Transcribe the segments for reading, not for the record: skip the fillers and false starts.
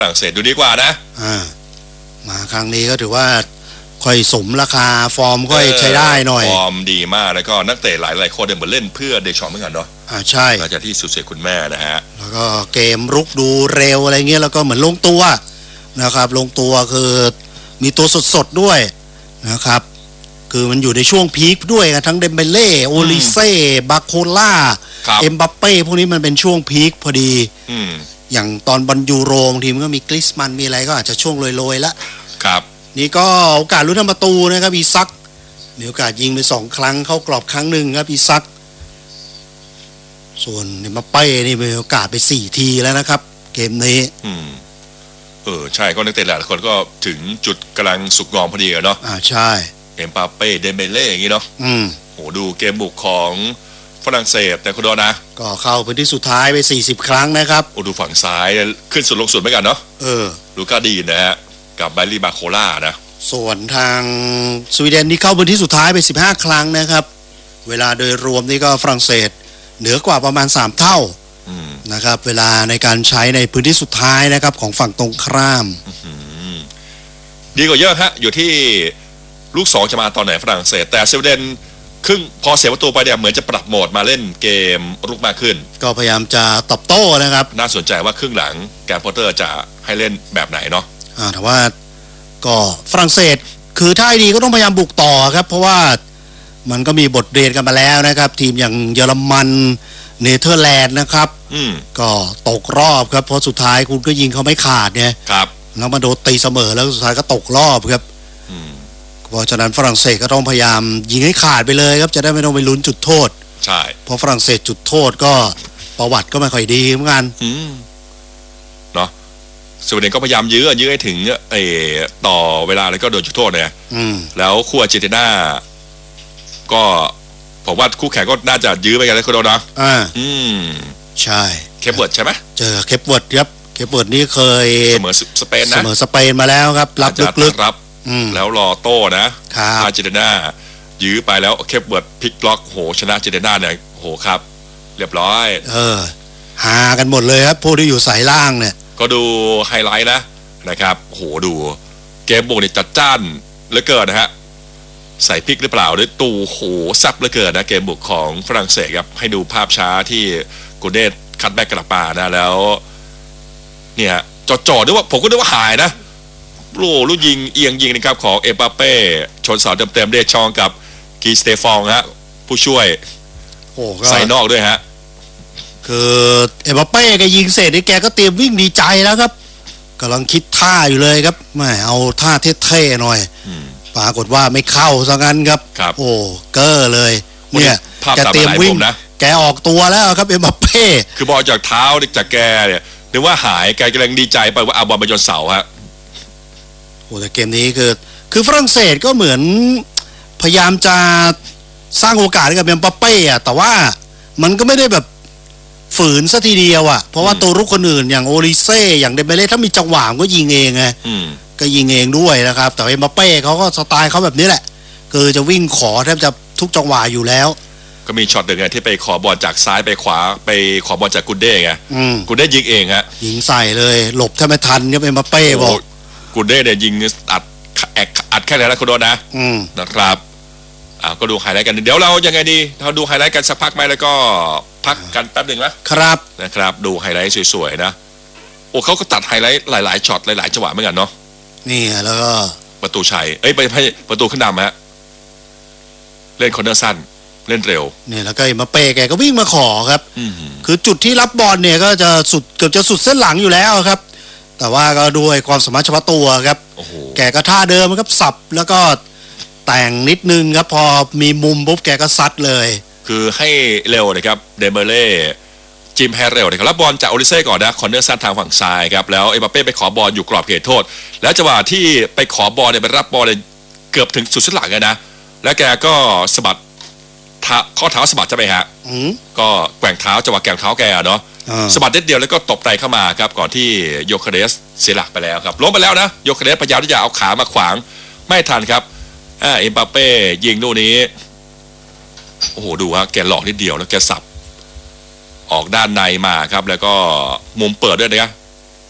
ฝรั่งเศสดูดีกว่านะมาครั้งนี้ก็ถือว่าค่อยสมราคาฟอร์มค่อยใช้ได้หน่อยฟอร์มดีมากแล้วก็นักเตะหลายคนเหมือนเล่นเพื่อเดชองเหมือนกันเนาะใช่หลังจากที่สูญเสียคุณแม่นะฮะแล้วก็เกมรุกดูเร็วอะไรเงี้ยแล้วก็เหมือนลงตัวนะครับลงตัวคือมีตัวสดๆด้วยนะครับคือมันอยู่ในช่วงพีคด้วยกันทั้งเดมเบเล่โอลิเซ่บาโคล่าเอ็มบัปเป้พวกนี้มันเป็นช่วงพีคพอดีอย่างตอนบอลยูโรทีมก็มีกริสมันมีอะไรก็อาจจะช่วงโรยๆแล้วครับนี่ก็โอกาสลุ้นทำประตูนะครับอีซักมีโอกาสยิงไป2 ครั้งเข้ากรอบครั้งหนึ่งครับอีซักส่วนเอ็มบัปเป้นี่มีโอกาสไป4 ทีแล้วนะครับเกมนี้ใช่ก็นักเตะหลายคนก็ถึงจุดกำลังสุกงอมพอดีเนาะใช่เอ็มบัปเป้เดมเบเล่อย่างงี้เนาะโหดูเกมบุกของฝรั่งเศสแต่คุณโดนะก็เข้าพื้นที่สุดท้ายไป40 ครั้งนะครับโอ้ดูฝั่งซ้ายขึ้นสุดลงสุดเหมือนกันเนาะลูก้าดีนะฮะกับไบลี่บาโคล่านะส่วนทางสวีเดนนี่เข้าพื้นที่สุดท้ายไป15 ครั้งนะครับเวลาโดยรวมนี่ก็ฝรั่งเศสเหนือกว่าประมาณ3 เท่านะครับเวลาในการใช้ในพื้นที่สุดท้ายนะครับของฝั่งตรงข้ามดีกว่าเยอะฮะอยู่ที่ลูก2จะมาตอนไหนฝรั่งเศสแต่สวีเดนครึ่งพอเสียประตูไปเนี่ยเหมือนจะปรับโหมดมาเล่นเกมรุกมากขึ้นก็พยายามจะตอบโต้นะครับน่าสนใจว่าครึ่งหลังแกรนด์พอตเตอร์จะให้เล่นแบบไหนเนาะแต่ว่าก็ฝรั่งเศสคือถ้าดีก็ต้องพยายามบุกต่อครับเพราะว่ามันก็มีบทเรียนกันมาแล้วนะครับทีมอย่างเยอรมันเนเธอร์แลนด์นะครับก็ตกรอบครับเพราะสุดท้ายคุณก็ยิงเขาไม่ขาดเนี่ยครับแล้วมาโดนตีเสมอแล้วสุดท้ายก็ตกรอบครับเพราะฉะนั้นฝรั่งเศสก็ต้องพยายามยิงให้ขาดไปเลยครับจะได้ไม่ต้องไปลุ้นจุดโทษใช่เพราะฝรั่งเศสจุดโทษก็ประวัติก็ไม่ค่อยดีเหมือนกันเนาะสวีเดนก็พยายามยื้อให้ถึงต่อเวลาแล้วก็โดนจุดโทษเนี่ยแล้วคู่อาร์เจนตินาก็ผมว่าคู่แข่งก็น่าจะยื้อไปกันแล้วคุณโดนะใช่เคปเวิร์ดใช่ไหมเจอเคปเวิร์ดครับเคปเวิร์ดนี่เคยเสมอสเปนนะเสมอสเปนมาแล้วครับรับลึกแล้วรอโต้นะอาร์เจนตินายื้อไปแล้วเคปเวิร์ดพลิกล็อกโหชนะอาร์เจนตินาเนี่ยโหครับเรียบร้อยหากันหมดเลยครับผู้ที่อยู่สายล่างเนี่ยก็ดูไฮไลท์นะครับโหดูเกมบุกนี่จัดจ้านเหลือเกินนะฮะใส่พริกหรือเปล่าด้วยตูโหซับเหลือเกินนะเกมบุกของฝรั่งเศสครับให้ดูภาพช้าที่กูเดสคัตแบ็กกลับมานะแล้วเนี่ยจ่อด้วยว่าผมก็นึกว่าหายนะลูกยิงเอียงยิงนะครับของเอ็มบัปเป้ชนเสาเต็มเดชองกับกีสเตฟองฮะผู้ช่วยใส่นอกด้วยฮะคือเอ็มบัปเป้แกยิงเสร็จนี่แกก็เตรียมวิ่งดีใจแล้วครับกำลังคิดท่าอยู่เลยครับไม่เอาท่าเท่ๆหน่อยปรากฏว่าไม่เข้าซะงั้นครับโอ้เก้อเลยเนี่ยแกเตรียมวิ่งนะแกออกตัวแล้วครับเอ็มบัปเป้คือบอลจากเท้าจากแกเนี่ยนึกว่าหายแกกำลังดีใจไปว่าเอาบอลไปจนเสาฮะโอ้แต่เกมนี้คือฝรั่งเศสก็เหมือนพยายามจะสร้างโอกาสให้กับเอ็มบัปเป้อะแต่ว่ามันก็ไม่ได้แบบฝืนซะทีเดียวอะเพราะว่าตัวรุกคนอื่นอย่างโอลิเซ่อย่างเดมเบเล่ถ้ามีจังหวะก็ยิงเองไงก็ยิงเองด้วยนะครับแต่เอ็มบัปเป้เขาก็สไตล์เขาแบบนี้แหละคือจะวิ่งขอแทบจะทุกจังหวะอยู่แล้วก็มีช็อตหนึ่งไงที่ไปขอบอลจากซ้ายไปขวาไปขอบอลจากกุนเด้ไงกุนเด้ยิงเองฮะยิงใส่เลยหลบแทบไม่ทันครับเอ็มบัปเป้บอกกุนเด้เนี่ยยิงอัดแค่ไหนแล้วคุณโดนนะครับก็ดูไฮไลท์กันเดี๋ยวเรายังไงดีเราดูไฮไลท์กันสักพักไหมแล้วก็พักกันแป๊บหนึ่งนะครับนะครับดูไฮไลท์สวยๆนะโอ้เขาก็ตัดไฮไลท์หลายๆช็อตหลายๆจังหวะเหมือนกันเนาะนี่แล้วก็ประตูชัยไปประตูขึ้นนำฮะเล่นคอร์เนอร์สั้นเล่นเร็วเนี่ยแล้วก็มาเป้แกก็วิ่งมาขอครับคือจุดที่รับบอลเนี่ยก็จะเกือบจะสุดเส้นหลังอยู่แล้วครับแต่ว่าก็ด้วยความสามารถเฉพาะตัวครับแกก็ท่าเดิมครับสับแล้วก็แต่งนิดนึงครับพอมีมุมปุ๊บแกก็ซัดเลยคือให้เร็วนะครับเดมเบเล่จิมให้เร็วนะครับรับบอลจากโอลิเซ่ก่อนนะคอร์เนอร์สั้นทางฝั่งซ้ายครับแล้วเอ็มบัปเป้ไปขอบอลอยู่กรอบเขตโทษแล้วจังหวะที่ไปขอบอลเนี่ยไปรับบอลเนี่ยเกือบถึงสุดเส้นหลังเลยนะแล้วแกก็สะบัดข้อเท้าสะบัดจะไปฮะก็แกว่งเท้าจังหวะแกว่งเท้าแกเนาะสะบัดเด็ดเดียวแล้วก็ตบไตเข้ามาครับก่อนที่โยเคเรสเสียหลักไปแล้วครับล้มไปแล้วนะโยเคเรสพยายามที่จะเอาขามาขวางไม่ทันครับเอ็มบัปเป้ยิงลูกนี้โอ้โหดูฮะแกหลอกนิดเดียวแล้วแกสับออกด้านในมาครับแล้วก็มุมเปิดด้วยนะยิง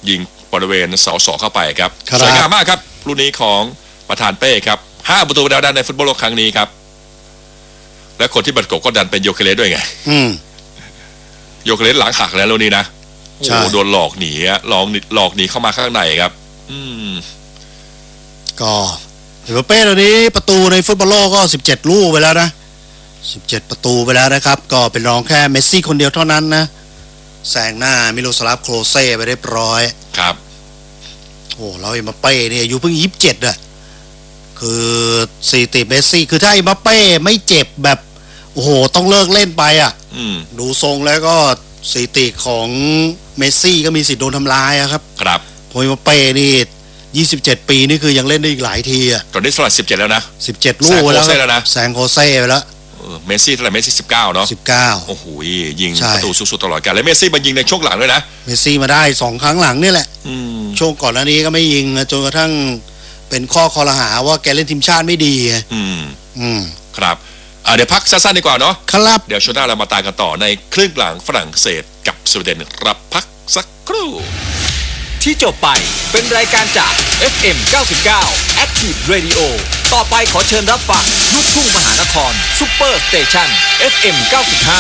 บริเวณเสาสองเข้าไปครับครับสวยงามมากครับรุ่นนี้ของประธานเป้ครับ5 ประตูดาวดันในฟุตบอลโลกครั้งนี้ครับและคนที่บรรกบก็ดันเป็นโยเคเลสด้วยไง โยเคเลสหลังหักแล้วรุ่นนี้นะใช่โอ้โดนหลอกหนีหลอกหนีเข้ามาข้างในครับก็เอ็มบัปเป้ตอนนี้ประตูในฟุตบอลโลกก็17ลูกไปแล้วนะ17ประตูไปแล้วนะครับก็เป็นรองแค่เมสซี่คนเดียวเท่านั้นนะแซงหน้ามิโลสลาฟโคลเซ่ไปเรียบร้อยครับโอ้แล้วเอ็มบัปเป้เนี่ยอายุเพิ่ง27อ่ะคือสถิติเมสซี่คือถ้าเอ็มบัปเป้ไม่เจ็บแบบโอ้โหต้องเลิกเล่นไปอ่ะดูทรงแล้วก็สถิติของเมสซี่ก็มีสิทธิ์โดนทำลายอะครับครับเพราะเอ็มบัปเป้นี่27ปีนี่คือยังเล่นได้อีกหลายทีอ่ะตอนนี้สลัด17แล้วนะ 17ลูกแล้วแซงโคเซ่ไปแล้วเมสซี่เท่าไหร่เมสซี่19เนาะ 19 โอ้โหยิงประตูสุดๆตลอดกาลและเมสซี่มายิงในช่วงหลังด้วยนะเมสซี่มาได้2ครั้งหลังนี่แหละช่วงก่อนหน้านี้ก็ไม่ยิงจนกระทั่งเป็นข้อคอรหาว่าแกเล่นทีมชาติไม่ดีครับเดี๋ยวพักสั้นๆดีกว่าเนาะครับเดี๋ยวช่วงหน้าเรามาตามกันต่อในครึ่งหลังฝรั่งเศสกับสวีเดนรับพักสักครู่ที่จบไปเป็นรายการจาก FM 99 Active Radio ต่อไปขอเชิญรับฟังลูกทุ่งมหานครซุปเปอร์สเตชัน FM 95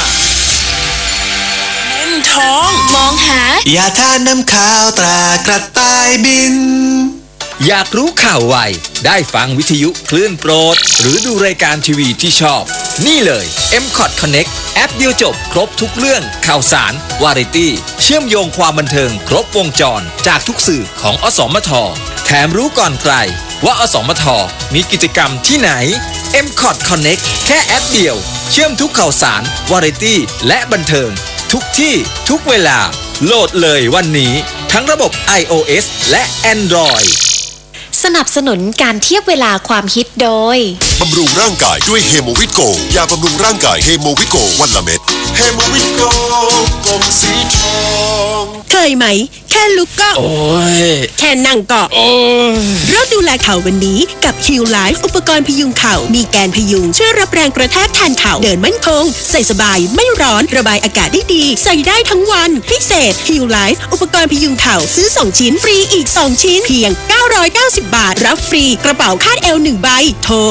เงินทองมองหาอย่าทานน้ำขาวตรากระต่ายบินอยากรู้ข่าวไวได้ฟังวิทยุคลื่นโปรดหรือดูรายการทีวีที่ชอบนี่เลย M-Cot Connect แอปเดียวจบครบทุกเรื่องข่าวสารวาไรตี้เชื่อมโยงความบันเทิงครบวงจรจากทุกสื่อของอสมทแถมรู้ก่อนใครว่าอสมทมีกิจกรรมที่ไหน M-Cot Connect แค่แอปเดียวเชื่อมทุกข่าวสารวาไรตี้และบันเทิงทุกที่ทุกเวลาโหลดเลยวันนี้ทั้งระบบ iOS และ Android สนับสนุนการเทียบเวลาความฮิตโดยบำรุงร่างกายด้วยเฮโมวิตโกยาบำรุงร่างกายเฮโมวิตโกวันละเม็ดเฮโมวิตโกกลมสีทองเคยไหมแค่ลุกก็โอ้ยแค่นั่งก็โอ้ยเริ่มดูแลเข่าวันนี้กับ Heal Life อุปกรณ์พยุงเข่ามีแกนพยุงช่วยรับแรงกระแทกแทนเข่าเดินมั่นคงใส่สบายไม่ร้อนระบายอากาศได้ดีใส่ได้ทั้งวันพิเศษ Heal Life อุปกรณ์พยุงเข่าซื้อ2ชิ้นฟรีอีก2ชิ้นเพียง990 บาทรับฟรีกระเป๋าคาดเอว1ใบโทร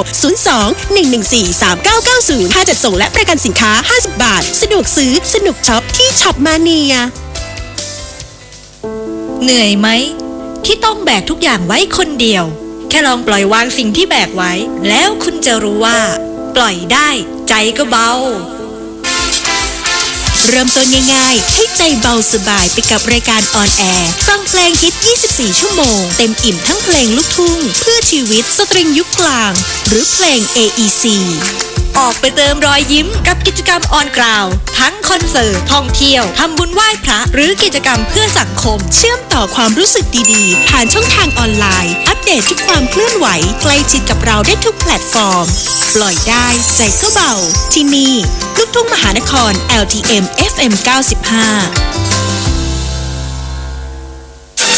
02-114-3990ค่าจัดส่งและประกันสินค้า50 บาทสะดวกซื้อสนุกช็อปที่ช็อปมาเนียเหนื่อยไหมที่ต้องแบกทุกอย่างไว้คนเดียวแค่ลองปล่อยวางสิ่งที่แบกไว้แล้วคุณจะรู้ว่าปล่อยได้ใจก็เบาเริ่มต้นง่ายๆให้ใจเบาสบายไปกับรายการออนแอร์ฟังเพลงฮิต24ชั่วโมงเต็มอิ่มทั้งเพลงลูกทุ่งเพื่อชีวิตสตริงยุคกลางหรือเพลง AEC ออกไปเติมรอยยิ้มกับกิจกรรมออนกราวทั้งคอนเสิร์ตท่องเที่ยวทำบุญไหว้พระหรือกิจกรรมเพื่อสังคมเชื่อมต่อความรู้สึกดีๆผ่านช่องทางออนไลน์อัปเดตทุกความเคลื่อนไหวใกล้ชิดกับเราได้ทุกแพลตฟอร์มปล่อยได้ใจก็เบาที่นี่ลูกทุ่งมหานคร LTM FM 95